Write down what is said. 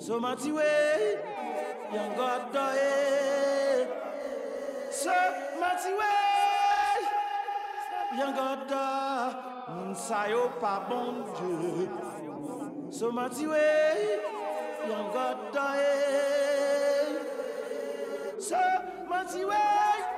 So mati we, young God die. So mati we, young God die. Sayo pa bon Dieu. So mati we, young God die. So mati we.